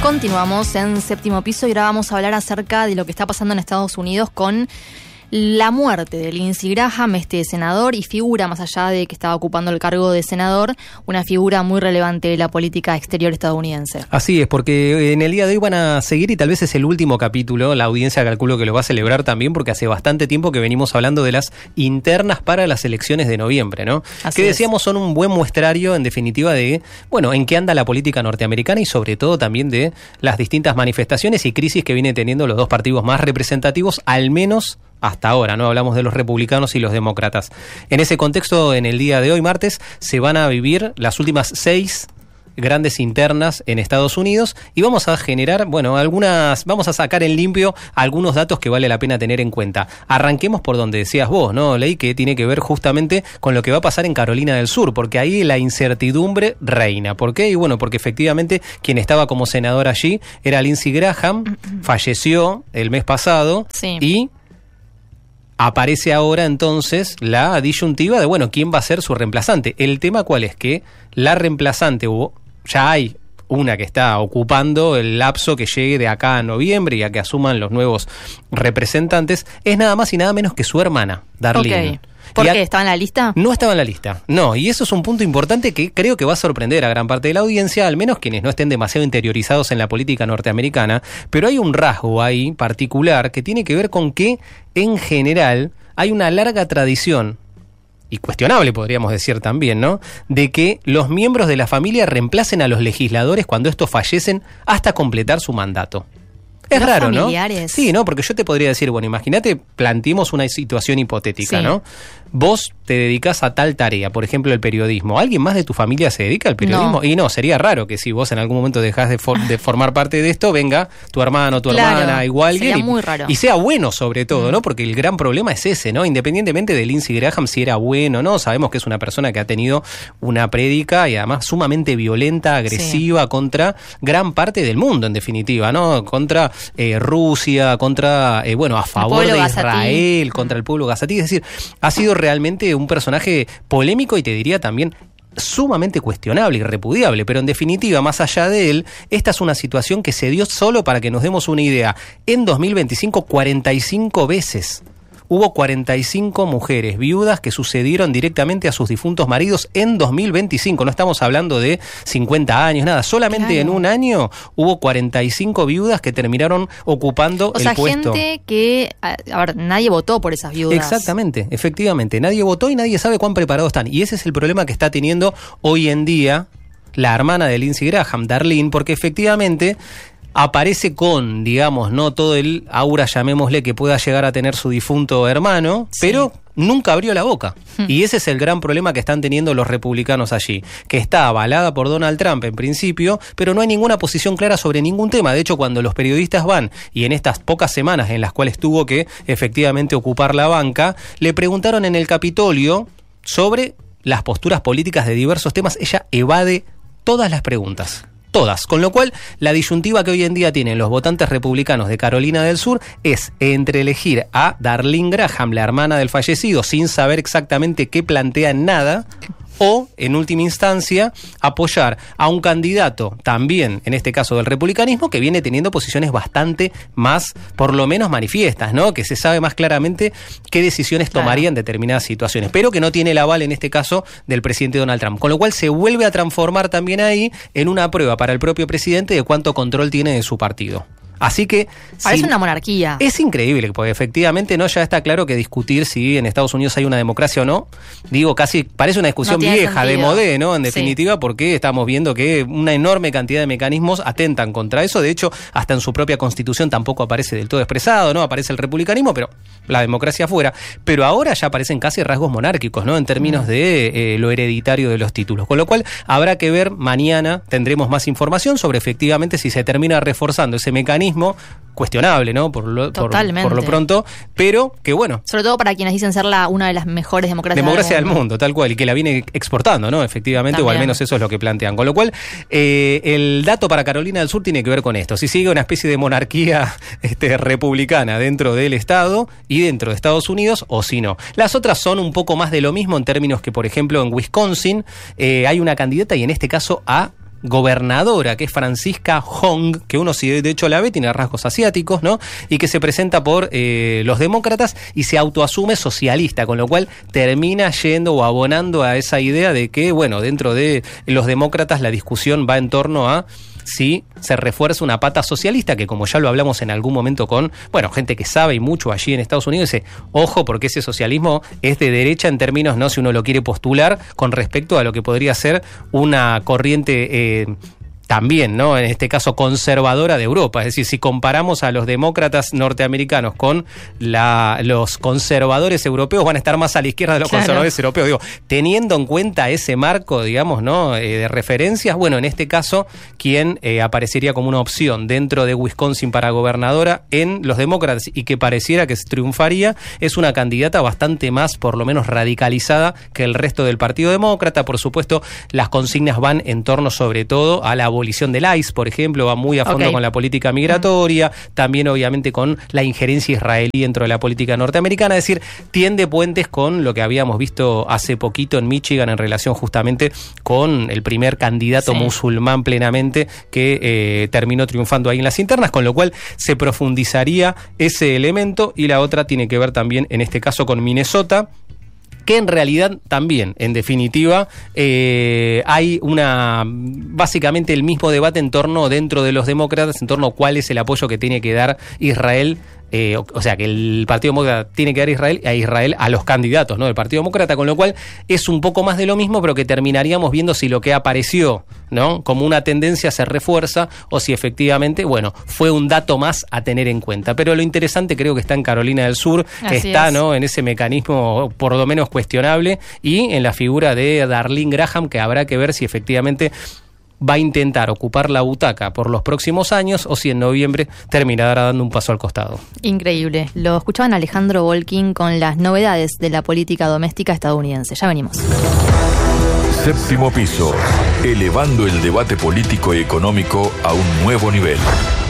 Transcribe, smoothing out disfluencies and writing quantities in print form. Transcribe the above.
Continuamos en Séptimo Piso y ahora vamos a hablar acerca de lo que está pasando en Estados Unidos con la muerte de Lindsey Graham, senador y figura, más allá de que estaba ocupando el cargo de senador, una figura muy relevante de la política exterior estadounidense. Así es, porque en el día de hoy van a seguir y tal vez es el último capítulo, la audiencia calculo que lo va a celebrar también porque hace bastante tiempo que venimos hablando de las internas para las elecciones de noviembre, ¿no? Así que es. Decíamos son un buen muestrario en definitiva de, bueno, en qué anda la política norteamericana y sobre todo también de las distintas manifestaciones y crisis que vienen teniendo los dos partidos más representativos, al menos hasta ahora, ¿no? Hablamos de los republicanos y los demócratas. En ese contexto, en el día de hoy, martes, se van a vivir las últimas 6 grandes internas en Estados Unidos y vamos a generar, vamos a sacar en limpio algunos datos que vale la pena tener en cuenta. Arranquemos por donde decías vos, ¿no, Ley? Que tiene que ver justamente con lo que va a pasar en Carolina del Sur, porque ahí la incertidumbre reina. ¿Por qué? Y bueno, porque efectivamente quien estaba como senador allí era Lindsey Graham, falleció el mes pasado, sí. Y aparece ahora entonces la disyuntiva de, bueno, ¿quién va a ser su reemplazante? El tema cuál es, que la reemplazante ya hay una que está ocupando el lapso que llegue de acá a noviembre y a que asuman los nuevos representantes, es nada más y nada menos que su hermana, Darlene. Okay. ¿Por qué? ¿Estaba en la lista? No estaba en la lista, no, y eso es un punto importante que creo que va a sorprender a gran parte de la audiencia, al menos quienes no estén demasiado interiorizados en la política norteamericana, pero hay un rasgo ahí particular que tiene que ver con que, en general, hay una larga tradición, y cuestionable podríamos decir también, ¿no?, de que los miembros de la familia reemplacen a los legisladores cuando estos fallecen hasta completar su mandato. Es los raro, familiares. ¿no? Sí, ¿no? Porque yo te podría decir, bueno, imagínate, planteemos una situación hipotética, sí. ¿no? Vos te dedicás a tal tarea, por ejemplo, el periodismo. ¿Alguien más de tu familia se dedica al periodismo? No. Y no, sería raro que si vos en algún momento dejás de formar parte de esto, venga tu hermano, tu hermana, igual sería muy raro. Y sea bueno sobre todo, ¿no? Porque el gran problema es ese, ¿no? Independientemente de Lindsey Graham, si era bueno o no, sabemos que es una persona que ha tenido una prédica y además sumamente violenta, agresiva, contra gran parte del mundo, en definitiva, ¿no? Contra Rusia, contra, a favor de Israel, contra el pueblo gazatí. Es decir, ha sido realmente un personaje polémico y te diría también sumamente cuestionable y repudiable, pero en definitiva, más allá de él, esta es una situación que se dio solo para que nos demos una idea. En 2025, 45 veces. Hubo 45 mujeres viudas que sucedieron directamente a sus difuntos maridos en 2025. No estamos hablando de 50 años, nada. Solamente en un año hubo 45 viudas que terminaron ocupando el puesto. O sea, gente que, nadie votó por esas viudas. Exactamente, efectivamente. Nadie votó y nadie sabe cuán preparados están. Y ese es el problema que está teniendo hoy en día la hermana de Lindsey Graham, Darlene, porque efectivamente aparece con, digamos, no todo el aura, llamémosle, que pueda llegar a tener su difunto hermano, sí. Pero nunca abrió la boca. Y ese es el gran problema que están teniendo los republicanos allí, que está avalada por Donald Trump en principio, pero no hay ninguna posición clara sobre ningún tema. De hecho, cuando los periodistas van, y en estas pocas semanas en las cuales tuvo que efectivamente ocupar la banca, le preguntaron en el Capitolio sobre las posturas políticas de diversos temas. Ella evade todas las preguntas. Todas, con lo cual la disyuntiva que hoy en día tienen los votantes republicanos de Carolina del Sur es entre elegir a Darlene Graham, la hermana del fallecido, sin saber exactamente qué plantea en nada, o, en última instancia, apoyar a un candidato, también, en este caso del republicanismo, que viene teniendo posiciones bastante más, por lo menos manifiestas, ¿no? Que se sabe más claramente qué decisiones tomaría en determinadas situaciones, pero que no tiene el aval, en este caso, del presidente Donald Trump. Con lo cual se vuelve a transformar también ahí en una prueba para el propio presidente de cuánto control tiene de su partido. Así que parece una monarquía. Es increíble, porque efectivamente no ya está claro que discutir si en Estados Unidos hay una democracia o no. Digo, casi parece una discusión vieja, de modé, ¿no? En definitiva, porque estamos viendo que una enorme cantidad de mecanismos atentan contra eso. De hecho, hasta en su propia constitución tampoco aparece del todo expresado, ¿no? Aparece el republicanismo, pero la democracia fuera. Pero ahora ya aparecen casi rasgos monárquicos, ¿no? En términos de lo hereditario de los títulos. Con lo cual, habrá que ver, mañana tendremos más información sobre efectivamente si se termina reforzando ese mecanismo cuestionable, ¿no? Por lo pronto, pero que bueno. Sobre todo para quienes dicen ser una de las mejores democracias del mundo, tal cual, y que la viene exportando, ¿no? Efectivamente, también. O al menos eso es lo que plantean. Con lo cual, el dato para Carolina del Sur tiene que ver con esto. Si sigue una especie de monarquía republicana dentro del Estado y dentro de Estados Unidos, o si no. Las otras son un poco más de lo mismo en términos que, por ejemplo, en Wisconsin hay una candidata y en este caso a gobernadora, que es Francisca Hong, que uno si de hecho la ve, tiene rasgos asiáticos, ¿no? Y que se presenta por los demócratas y se autoasume socialista, con lo cual termina yendo o abonando a esa idea de que, bueno, dentro de los demócratas la discusión va en torno a si se refuerza una pata socialista, que como ya lo hablamos en algún momento con, bueno, gente que sabe y mucho allí en Estados Unidos, dice, ojo, porque ese socialismo es de derecha en términos, no si uno lo quiere postular, con respecto a lo que podría ser una corriente también, ¿no? En este caso conservadora de Europa. Es decir, si comparamos a los demócratas norteamericanos con los conservadores europeos, van a estar más a la izquierda de los conservadores europeos. Digo, teniendo en cuenta ese marco, digamos, ¿no? De referencias, bueno, en este caso, quien aparecería como una opción dentro de Wisconsin para gobernadora en los demócratas y que pareciera que triunfaría, es una candidata bastante más, por lo menos radicalizada que el resto del Partido Demócrata. Por supuesto, las consignas van en torno sobre todo a la abolición del ICE, por ejemplo, va muy a fondo con la política migratoria, también obviamente con la injerencia israelí dentro de la política norteamericana, es decir, tiende puentes con lo que habíamos visto hace poquito en Michigan en relación justamente con el primer candidato musulmán plenamente que terminó triunfando ahí en las internas, con lo cual se profundizaría ese elemento, y la otra tiene que ver también en este caso con Minnesota, que en realidad también, en definitiva, hay básicamente el mismo debate en torno, dentro de los demócratas, en torno a cuál es el apoyo que tiene que dar Israel, o sea, que el Partido Demócrata tiene que dar a Israel a los candidatos, ¿no?, del Partido Demócrata, con lo cual es un poco más de lo mismo, pero que terminaríamos viendo si lo que apareció, ¿no?, como una tendencia se refuerza o si efectivamente, bueno, fue un dato más a tener en cuenta. Pero lo interesante creo que está en Carolina del Sur, que está, ¿no?, en ese mecanismo por lo menos cuestionable, y en la figura de Darlene Graham, que habrá que ver si efectivamente va a intentar ocupar la butaca por los próximos años o si en noviembre terminará dando un paso al costado. Increíble. Lo escuchaban Alejandro Bolkin con las novedades de la política doméstica estadounidense. Ya venimos. Séptimo piso, elevando el debate político y económico a un nuevo nivel.